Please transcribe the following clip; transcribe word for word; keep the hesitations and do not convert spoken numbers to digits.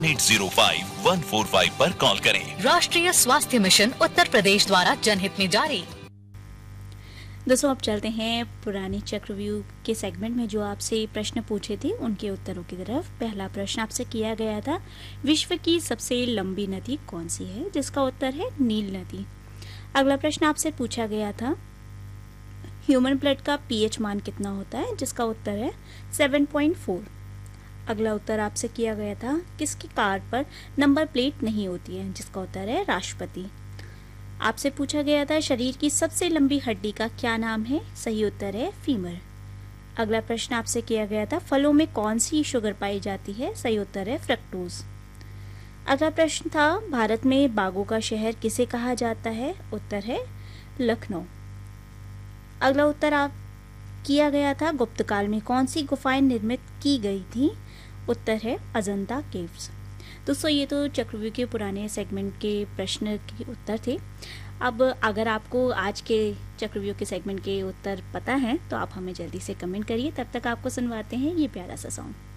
Eight zero five one four five पर call करें। राष्ट्रीय स्वास्थ्य मिशन उत्तर प्रदेश द्वारा जनहित में जारी। दोस्तों, अब चलते हैं पुरानी चक्रव्यूह के सेगमेंट में जो आपसे प्रश्न पूछे थे उनके उत्तरों की तरफ। पहला प्रश्न आपसे किया गया था, विश्व की सबसे लंबी नदी कौन सी है, जिसका उत्तर है नील नदी। अगला प्रश्न आपसे पूछा गया था, ह्यूमन ब्लड का पीएच मान कितना होता है, जिसका उत्तर है सेवन पॉइंट फोर। अगला उत्तर आपसे किया गया था, किसकी कार पर नंबर प्लेट नहीं होती है, जिसका उत्तर है राष्ट्रपति। आपसे पूछा गया था, शरीर की सबसे लंबी हड्डी का क्या नाम है, सही उत्तर है फीमर। अगला प्रश्न आपसे किया गया था, फलों में कौन सी शुगर पाई जाती है, सही उत्तर है फ्रक्टोज। अगला प्रश्न था, भारत में बागों का शहर किसे कहा जाता है, उत्तर है लखनऊ। अगला उत्तर आप किया गया था, गुप्त काल में कौन सी गुफाएं निर्मित की गई थी, उत्तर है अजंता केव्स। दोस्तों, ये तो चक्रव्यूह के पुराने सेगमेंट के प्रश्न के उत्तर थे। अब अगर आपको आज के चक्रव्यूह के सेगमेंट के उत्तर पता है तो आप हमें जल्दी से कमेंट करिए। तब तक आपको सुनवाते हैं ये प्यारा सा सॉन्ग।